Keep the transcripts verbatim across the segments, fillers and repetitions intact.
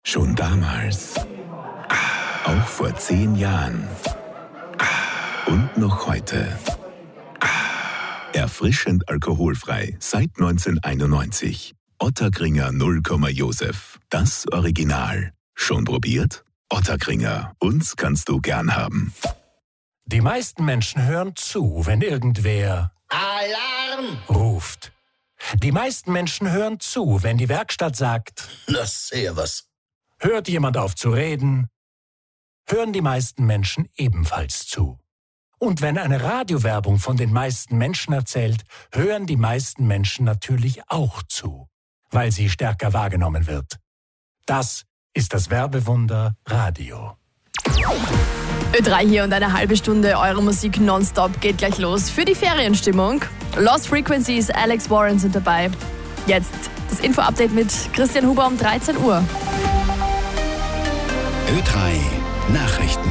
Schon damals, auch vor zehn Jahren und noch heute. Erfrischend alkoholfrei seit neunzehnhunderteinundneunzig. Ottakringer null Komma Josef. Das Original. Schon probiert? Ottakringer. Uns kannst du gern haben. Die meisten Menschen hören zu, wenn irgendwer Alarm! ruft. Die meisten Menschen hören zu, wenn die Werkstatt sagt, Na, sehr was. hört jemand auf zu reden, hören die meisten Menschen ebenfalls zu. Und wenn eine Radiowerbung von den meisten Menschen erzählt, hören die meisten Menschen natürlich auch zu, weil sie stärker wahrgenommen wird. Das ist das Werbewunder Radio. Ö drei hier und eine halbe Stunde eure Musik nonstop geht gleich los für die Ferienstimmung. Lost Frequencies, Alex Warren sind dabei. Jetzt das Info-Update mit Christian Huber um dreizehn Uhr. Ö drei Nachrichten.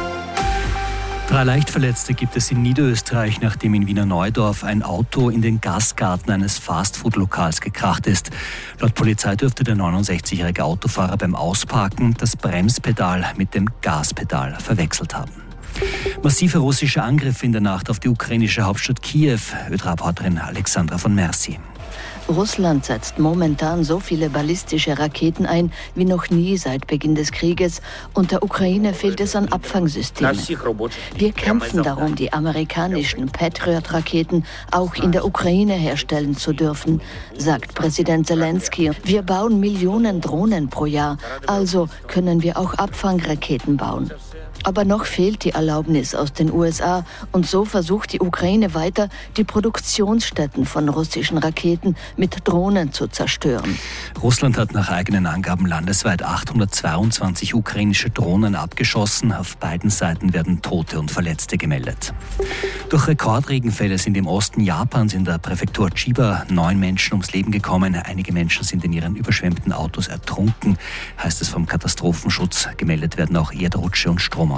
Drei Leichtverletzte gibt es in Niederösterreich, nachdem in Wiener Neudorf ein Auto in den Gastgarten eines Fastfood-Lokals gekracht ist. Laut Polizei dürfte der neunundsechzigjährige Autofahrer beim Ausparken das Bremspedal mit dem Gaspedal verwechselt haben. Massive russische Angriffe in der Nacht auf die ukrainische Hauptstadt Kiew. Ö drei Reporterin Alexandra von Mercy. Russland setzt momentan so viele ballistische Raketen ein wie noch nie seit Beginn des Krieges und der Ukraine fehlt es an Abfangsystemen. Wir kämpfen darum, die amerikanischen Patriot-Raketen auch in der Ukraine herstellen zu dürfen, sagt Präsident Zelensky. Wir bauen Millionen Drohnen pro Jahr, also können wir auch Abfangraketen bauen. Aber noch fehlt die Erlaubnis aus den U S A und so versucht die Ukraine weiter, die Produktionsstätten von russischen Raketen mit Drohnen zu zerstören. Russland hat nach eigenen Angaben landesweit achthundertzweiundzwanzig ukrainische Drohnen abgeschossen. Auf beiden Seiten werden Tote und Verletzte gemeldet. Durch Rekordregenfälle sind im Osten Japans in der Präfektur Chiba neun Menschen ums Leben gekommen. Einige Menschen sind in ihren überschwemmten Autos ertrunken, heißt es vom Katastrophenschutz. Gemeldet werden auch Erdrutsche und Stromausfälle.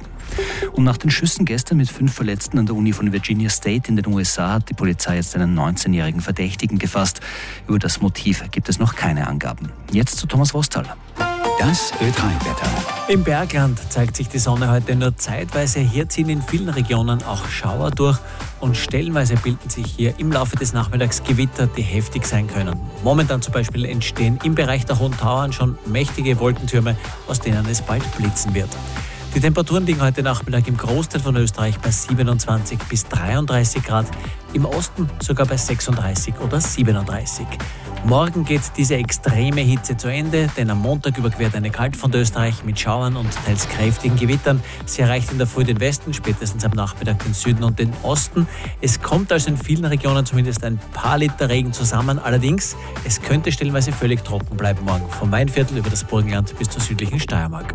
Und nach den Schüssen gestern mit fünf Verletzten an der Uni von Virginia State in den U S A hat die Polizei jetzt einen neunzehnjährigen Verdächtigen gefasst. Über das Motiv gibt es noch keine Angaben. Jetzt zu Thomas Wostal. Das Ö drei Wetter. Im Bergland zeigt sich die Sonne heute nur zeitweise. Hier ziehen in vielen Regionen auch Schauer durch und stellenweise bilden sich hier im Laufe des Nachmittags Gewitter, die heftig sein können. Momentan zum Beispiel entstehen im Bereich der Hohen Tauern schon mächtige Wolkentürme, aus denen es bald blitzen wird. Die Temperaturen liegen heute Nachmittag im Großteil von Österreich bei siebenundzwanzig bis dreiunddreißig Grad, im Osten sogar bei sechsunddreißig oder siebenunddreißig. Morgen geht diese extreme Hitze zu Ende, denn am Montag überquert eine Kaltfront Österreich mit Schauern und teils kräftigen Gewittern. Sie erreicht in der Früh den Westen, spätestens am Nachmittag den Süden und den Osten. Es kommt also in vielen Regionen zumindest ein paar Liter Regen zusammen. Allerdings, es könnte stellenweise völlig trocken bleiben morgen. Vom Weinviertel über das Burgenland bis zur südlichen Steiermark.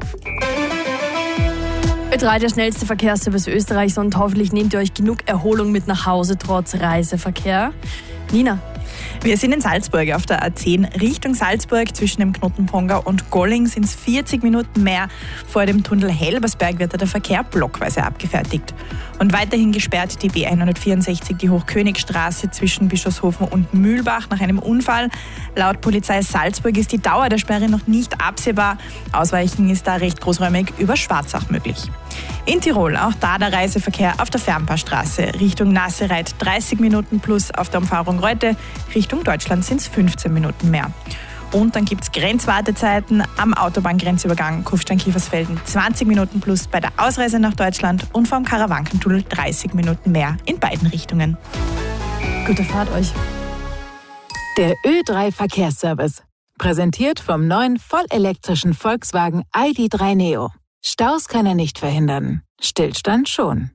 Ö drei, der schnellste Verkehrsservice Österreichs und hoffentlich nehmt ihr euch genug Erholung mit nach Hause trotz Reiseverkehr. Nina. Wir sind in Salzburg auf der A zehn Richtung Salzburg. Zwischen dem Knoten Ponga und Golling sind es vierzig Minuten mehr. Vor dem Tunnel Helbersberg wird der Verkehr blockweise abgefertigt. Und weiterhin gesperrt die B hundertvierundsechzig, die Hochkönigstraße zwischen Bischofshofen und Mühlbach nach einem Unfall. Laut Polizei Salzburg ist die Dauer der Sperre noch nicht absehbar. Ausweichen ist da recht großräumig über Schwarzach möglich. In Tirol auch da der Reiseverkehr auf der Fernpaarstraße Richtung Nassereit dreißig Minuten plus, auf der Umfahrung Reute Richtung Deutschland sind es fünfzehn Minuten mehr. Und dann gibt es Grenzwartezeiten am Autobahngrenzübergang Kufstein-Kiefersfelden zwanzig Minuten plus bei der Ausreise nach Deutschland und vom Karawankentunnel dreißig Minuten mehr in beiden Richtungen. Gute Fahrt euch. Der Ö drei Verkehrsservice. Präsentiert vom neuen vollelektrischen Volkswagen I D drei Neo. Staus kann er nicht verhindern. Stillstand schon.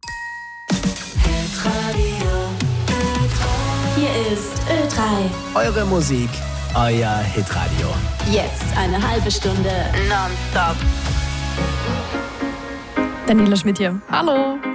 Hier ist Ö drei. Eure Musik, euer Hitradio. Jetzt eine halbe Stunde nonstop. Daniela Schmidt hier. Hallo.